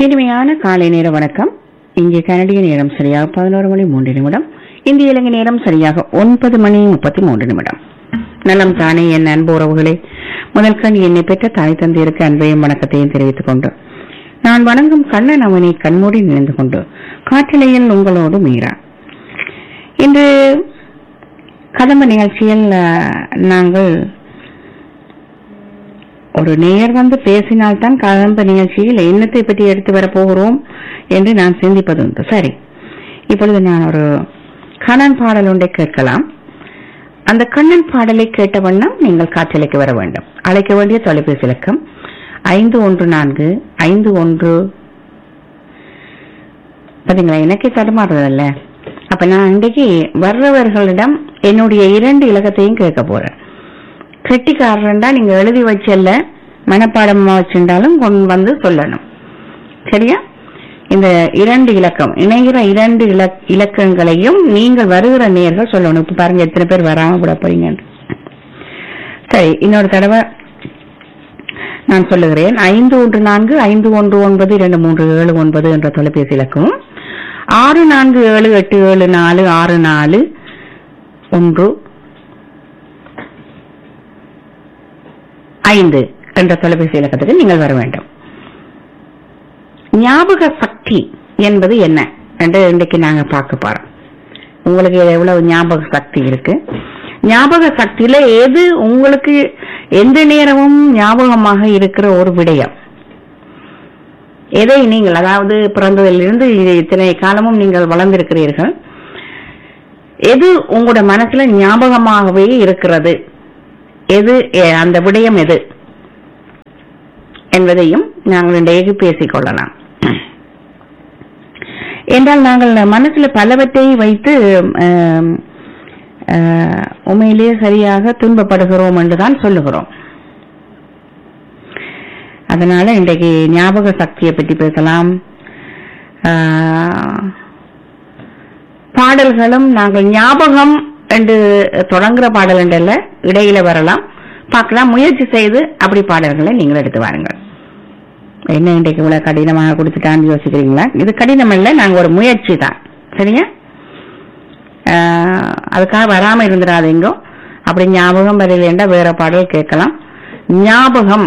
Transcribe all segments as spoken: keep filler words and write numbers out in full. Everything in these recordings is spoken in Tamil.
இனிமையான காலை நேர வணக்கம். இங்கே கனடிய நேரம் சரியாக பதினோரு மணி மூன்று நிமிடம், இந்திய இலங்கை நேரம் சரியாக ஒன்பது மணி முப்பத்தி மூன்று நிமிடம். நலம் தானே என் அன்பு உறவுகளே. முதல் கண் என்னை பெற்ற தாய் தந்தையருக்கு அன்பையும் வணக்கத்தையும் தெரிவித்துக் கொண்டு நான் வணங்கும் கண்ணன் அவனை கண்மூடி நினைந்து கொண்டு காற்றிலையில் உங்களோடு மீறா. இன்று கதம்ப நிகழ்ச்சியில் நாங்கள் ஒரு நேயர் வந்து பேசினால்தான் கதம்ப நிகழ்ச்சியில் எண்ணத்தை பற்றி எடுத்து வரப்போகிறோம் என்று நான் சிந்திப்பதுண்டு. சரி, இப்பொழுது நான் ஒரு கண்ணன் பாடல் ஒன்றை கேட்கலாம். அந்த கண்ணன் பாடலை கேட்ட வண்ணம் நீங்கள் காற்றலைக்கு வர வேண்டும். அழைக்க வேண்டிய தொலைபேசி இலக்கம் ஐந்து ஒன்று நான்கு ஐந்து ஒன்று. பாத்தீங்களா, எனக்கே தடுமாறுறதில்ல. அப்ப நான் இன்றைக்கு வர்றவர்களிடம் என்னுடைய இரண்டு இலக்கத்தையும் கேட்க போறேன். கெட்டிக்காரன்டா நீங்க எழுதி வச்சல்ல, மனப்பாடமா வச்சிருந்தாலும் கொண்டு வந்து சொல்லணும். சரியா? இந்த இரண்டு இலக்கம் இணைகிற இரண்டு இலக்கங்களையும் நீங்கள் வருகிற நேர்கள் சொல்லணும். இப்ப பாருங்க எத்தனை பேர் வராம கூட போறீங்க. சரி, இன்னொரு தடவை நான் சொல்லுகிறேன். ஐந்து ஒன்று நான்கு ஐந்து ஒன்று ஒன்பது இரண்டு மூன்று ஏழு ஒன்பது என்ற தொலைபேசி இலக்கம், ஆறு நான்கு ஏழு எட்டு ஏழு நாலு ஆறு நாலு ஒன்று ஐந்து என்ற தொலைபேசி இலக்கத்துக்கு நீங்கள் வர வேண்டும். ஞாபக சக்தி என்பது என்ன என்று இன்றைக்கு நாங்க பார்க்க போறோம். உங்களுக்கு எவ்வளவு ஞாபக சக்தி இருக்கு? ஞாபக சக்தியில எது உங்களுக்கு எந்த நேரமும் ஞாபகமாக இருக்கிற ஒரு விடயம்? எதை நீங்கள், அதாவது பிறந்ததிலிருந்து இத்தனை காலமும் நீங்கள் வளர்ந்திருக்கிறீர்கள், எது உங்களோட மனசுல ஞாபகமாகவே இருக்கிறது? எது அந்த விடயம் எது என்பதையும் நாங்கள் இன்றைக்கு பேசிக் கொள்ளலாம். என்றால் நாங்கள் மனசுல பலவற்றை வைத்து உண்மையிலேயே சரியாக துன்பப்படுகிறோம் என்றுதான் சொல்லுகிறோம். அதனால இன்றைக்கு ஞாபக சக்தியை பற்றி பேசலாம். பாடல்களும் நாங்கள் ஞாபகம் என்று தொடங்குற பாடல் என்றல்ல, இடையில வரலாம், பார்க்கலாம். முயற்சி செய்து அப்படி பாடல்களை நீங்கள் எடுத்து வாருங்கள். என்ன இன்றைக்கு இவ்வளவு கடினமாக கொடுத்துட்டான்னு யோசிக்கிறீங்களா? இது கடினம் இல்லை, நாங்க ஒரு முயற்சி தான். சரியா? அதுக்காக வராம இருந்துடாதீங்க. அப்படி ஞாபகம் வரையிலேண்டா வேற பாடல் கேட்கலாம். ஞாபகம்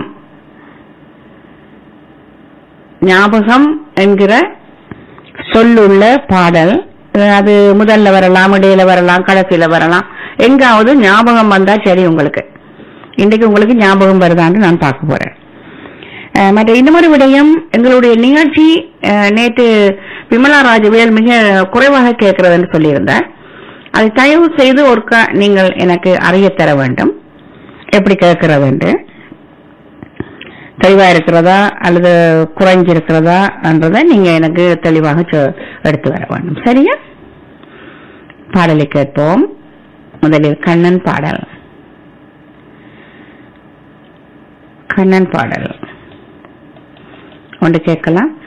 ஞாபகம் என்கிற சொல்லுள்ள பாடல், அது முதல்ல வரலாம், இடையில வரலாம், கடைசியில வரலாம். எங்காவது ஞாபகம் வந்தா சரி. உங்களுக்கு இன்றைக்கு உங்களுக்கு ஞாபகம் வருதான்னு நான் பார்க்க போறேன். மற்ற இன்னொரு விடயம், எங்களுடைய நிகழ்ச்சி நேற்று விமலா ராஜவேல் மிக குறைவாக கேட்கிறதுன்னு சொல்லியிருந்தார். அதை தயவு செய்து ஒருக்கா நீங்கள் எனக்கு அறிய தர வேண்டும். எப்படி கேட்கிறது என்று, தெளிவா இருக்கிறதா அல்லது குறைஞ்சிருக்கிறதா என்றதை நீங்க எனக்கு தெளிவாக எடுத்து வர வேண்டும். சரியா? பாடலை கேட்போம். முதலில் கண்ணன் பாடல். கண்ணன் பாடல் ஒன்று கேட்கலாம்.